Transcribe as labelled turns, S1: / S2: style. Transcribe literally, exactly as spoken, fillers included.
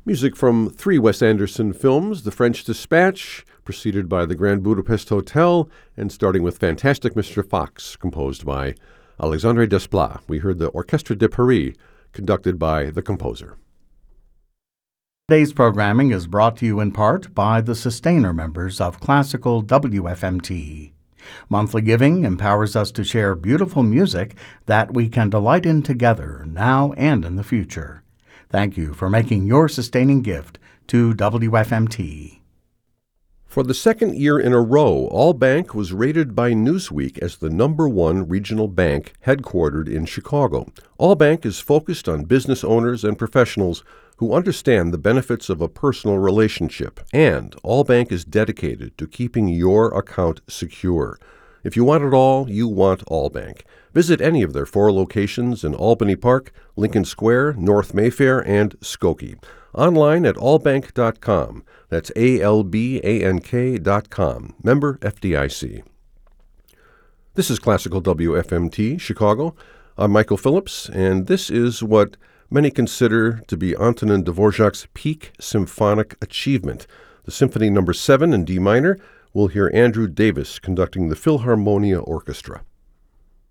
S1: Music from three Wes Anderson films, The French Dispatch, preceded by The Grand Budapest Hotel, and starting with Fantastic Mister Fox, composed by Alexandre Desplat. We heard the Orchestre de Paris, conducted by the composer.
S2: Today's programming is brought to you in part by the sustainer members of Classical W F M T. Monthly giving empowers us to share beautiful music that we can delight in together now and in the future. Thank you for making your sustaining gift to W F M T.
S1: For the second year in a row, Allbank was rated by Newsweek as the number one regional bank headquartered in Chicago. Allbank is focused on business owners and professionals who understand the benefits of a personal relationship, and Allbank is dedicated to keeping your account secure. If you want it all, you want Allbank. Visit any of their four locations in Albany Park, Lincoln Square, North Mayfair, and Skokie. Online at allbank dot com. That's A L B A N K dot com. Member F D I C. This is Classical W F M T, Chicago. I'm Michael Phillips, and this is what many consider to be Antonin Dvorak's peak symphonic achievement. The Symphony Number seven in D minor. We'll hear Andrew Davis conducting the Philharmonia Orchestra.